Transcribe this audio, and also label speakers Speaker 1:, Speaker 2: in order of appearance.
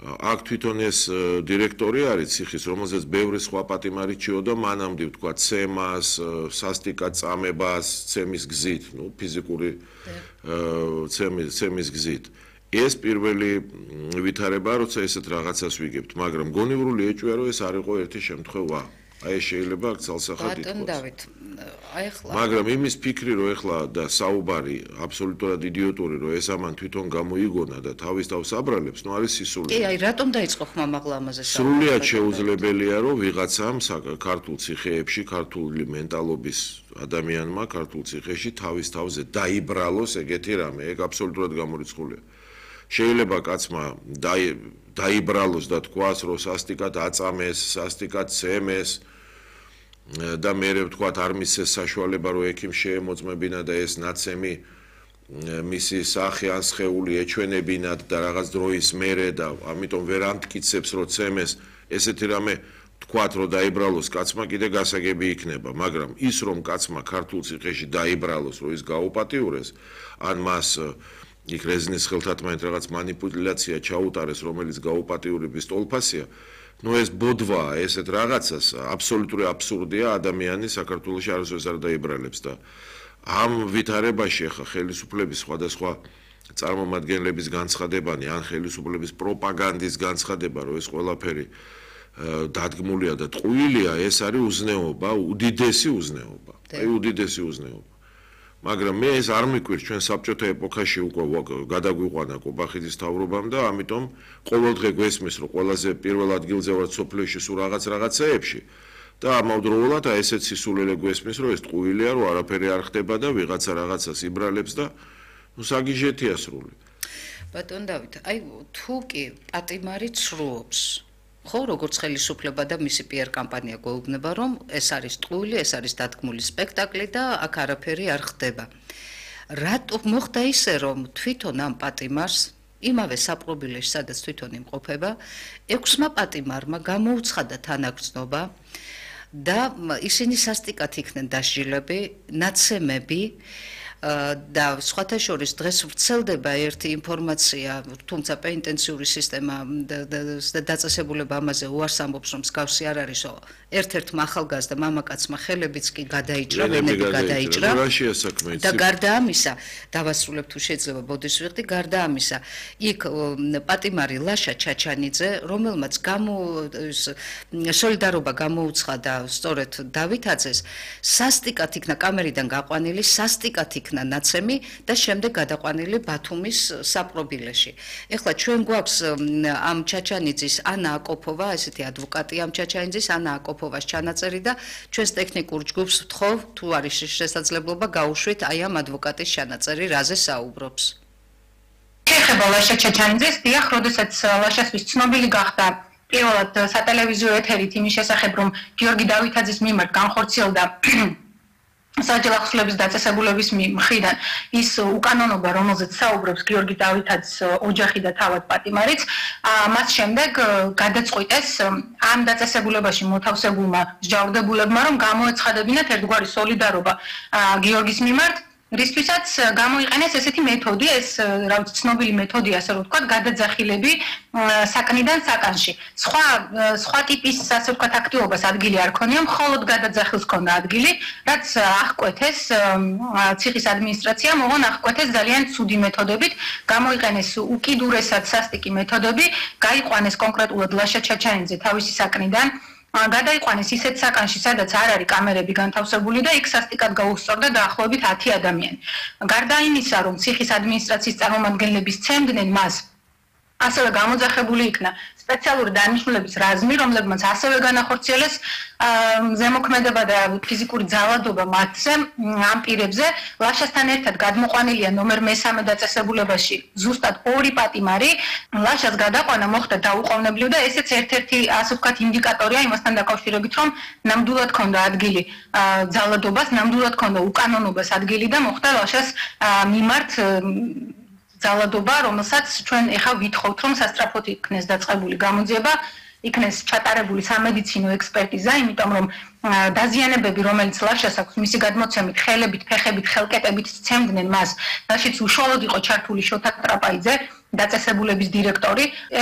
Speaker 1: აქ თვითონ ეს დირექტორი არის ციხის, რომელზეც ბევრი სხვა პატიმარი ჭიოდა მანამდე, თქვა, ცემას, სასტიკად წამებას, ცემის გზით, ფიზიკური ცემის გზით. ეს პირველი ვითარება, როცა ესეთ რაღაცას ვიგებთ, მაგრამ გონივრული ეჭვია, რომ ეს არ იყო ერთი შემთხვევა. აი ეს შეიძლება აქ ძალსახად ითქვას. მაგრამ იმის ფიქრი, რომ ეხლა და საუბარი აბსოლუტურად იდიოტური, რომ ეს ამან თვითონ გამოიგონა და თავის თავს აბრალებს, არის სისულელი.
Speaker 2: კი, აი რატომ დაიწყო ხმამაღლა ამაზე საუბარი?
Speaker 1: სრულიად შეუძლებელია, რომ ვიღაცამ ქართულ ციხეებში, ქართული მენტალობის ადამიანმა ქართულ ციხეში თავის თავზე დაიბრალოს ეგეთი რამე, ეგ აბსოლუტურად გამორიცხულია. შეიძლება კაცმა დაიბრალოს და თქვას, რომ სასტიკად აწამეს, სასტიკად ცემეს და მერე ვთქვათ არ მისცეს საშუალება, რომ ექიმს შეემოწმებინა და ეს ნაცემი მისი სახე ან სხეული ეჩვენებინათ და რაღაც დროის მერე და ამიტომ ვერ ამტკიცებს, რომ ცემეს, ესეთი რამე თქვათ, რომ დაიბრალოს კაცმა კიდე გასაგები იქნება, მაგრამ ის რომ კაცმა ქართულ ციხეში დაიბრალოს, რომ ის გაუპატიურეს, ან მას იქ რეზნის ხელთათმაინც რაღაც მანიპულაცია ჩაუტარეს, რომელიც გაუპატიურების ტოლფასია, ეს ბოდვაა, ესეთ რაღაცას აბსოლუტური აბსურდია, ადამიანი საქართველოში არასდროს არ დაიბრალებს და ამ ვითარებაში ახლა ხელისუფლების სხვადასხვა წარმომადგენლების განცხადებანი, ან ხელისუფლების პროპაგანდის განცხადება, რომ ეს ყველაფერი დადგმულია და ტყუილია, ეს არის უზნეობა, უდიდესი უზნეობა. აი უდიდესი უზნეობა. მაგრამ მე ეს არ მიკვირს ჩვენ საბჭოთა ეპოქაში უკვე გადაგვიყვანა კობახიძის თავრობამ და ამიტომ ყოველდღე გვესმის რომ ყველაზე პირველ ადგილზე ვარ სოფლიოში სულ რაღაცეებში და ამავდროულად ესეც სისულელე გვესმის რომ ეს ტყუილია რომ არაფერი არ ხდება და ვიღაცა რაღაცას იბრალებს და საგიჟეთია სრული.
Speaker 2: ბატონ დავით, აი თუ კი პატიმარი ცრუობს ხო, როგორც ხელისუფლება და მისი PR კამპანია გვეუბნება, რომ ეს არის ტყუილი, ეს არის დადგმული სპექტაკლი და აქ არაფერი არ ხდება. რატო მოხდა ისე, რომ თვითონ ამ პატიმარს, იმავე საპყრობილეში, სადაც თვითონ იმყოფება, 6-მა პატიმარმა გამოუცხადა თანაგრძნობა და ისინი სასტიკად იქნენ დასჯილები, ნაცემები და სხვათა შორის დღეს ვრცელდება ერთი ინფორმაცია, თუმცა პენიტენციური სისტემა და დაწესებულება ამაზე უარს ამბობს, რომ მსგავსი არ არის, ერთ-ერთმა ახალგაზრდა მამაკაცმა ხელებიც კი გადაიჭრა, ვენები გადაიჭრა და გარდა ამისა, დავასრულებ თუ შეიძლება ბოდის ვიხდი, გარდა ამისა, იქ პატიმარი ლაშა ჩაჩანიძე, რომელმაც სოლიდარობა გამოუცხადა სწორედ დავითაძეს, სასტიკად იქნა კამერიდან გაყვანილი, სასტიკად იქნა ნაცემი და შემდეგ გადაყვანილი ბათუმის საპყრობილეში. ეხლა ჩვენ გვაქვს ამ ჩაჩანიძის ანა აკოპოვა, ესეთი ადვოკატი ამ ჩაჩანიძის ანა აკოპოვას ჩანაწერი და ჩვენს ტექნიკურ ჯგუფს ვთხოვ, თუ არის შესაძლებლობა გაუშვით აი ამ ადვოკატის ჩანაწერი, რაზე საუბრობს.
Speaker 3: ეხება ლაშა ჩაჩანიძეს, დიახ, როდესაც ლაშასთვის ცნობილი გახდა პირველად სატელევიზიო ეთერით იმის შესახებ, რომ გიორგი დავითაძის მიმართ განხორციელდა საჯარო ახსნების დაწესებულების მხრიდან ის უკანონობა, რომელზეც საუბრობს გიორგი დავითაძის ოჯახი და თავად პატიმარიც, მას შემდეგ გადაწყვიტეს ამ დაწესებულებაში მოთავსებულმა მსჯავრდებულებმა, რომ გამოეცხადებინათ ერთგვარი სოლიდარობა გიორგის მიმართ, რისთვისაც გამოიყენეს ესეთი მეთოდი, ეს რაც ცნობილი მეთოდია, ასე რომ ვთქვათ, გადაძახილები საკნიდან საკანში. სხვა ტიპის, ასე ვთქვათ, აქტივობას ადგილი არ ქონია, მხოლოდ გადაძახილს ქონდა ადგილი, რაც აღკვეთეს ციხის ადმინისტრაციამ, ოღონ აღკვეთეს ძალიან ცუდი მეთოდებით, გამოიყენეს უკიდურესად სასტიკი მეთოდები, გაიყვანეს კონკრეტულად ლაშა ჩაჩანიძე თავისი საკნიდან, გადაიყვანეს ისეთ საკანში, სადაც არ არის კამერები განთავსებული და იქ სასტიკად გაუსწორდა დაახლოებით 10 ადამიანი. გარდა იმისა, რომ ციხის ადმინისტრაციის წარმომადგენლები სცემდნენ მას, ასევე გამოძახებული იქნა სპეციალური დანიშნულების რაზმი, რომლებმაც ასევე განახორციელეს ზემოქმედება და ფიზიკური ძალადობა მათზე ამ პირებზე. ლაშასთან ერთად გადმოყვანილია ნომერ 3 დაწესებულებაში ზუსტად 2 პატიმარი. ლაშას გადაყვანა მოხდა დაუყოვნებლივ და ესეც ერთ-ერთი, ასე ვთქვათ, ინდიკატორია იმასთან დაკავშირებით, რომ ნამდვილად ქონდა ადგილი ძალადობას, ნამდვილად ქონდა უკანონობას ადგილი და მოხდა ლაშას მიმართ ძალადობა, რომელსაც ჩვენ ეხლა ვითხოვთ, რომ სასტრაფოდ იქნეს დაწყებული გამოძიება, იქნეს ჩატარებული სამედიცინო ექსპერტიზა, იმიტომ რომ დაზიანებები, რომელიც ლაშას აქვს, მისი გადმოცემით, ხელებით, ფეხებით, ხელკეტებით სცემდნენ მას, რაშიც უშუალოდ იყო ჩართული შოთა ტრაპაიძე, დაწესებულების დირექტორი.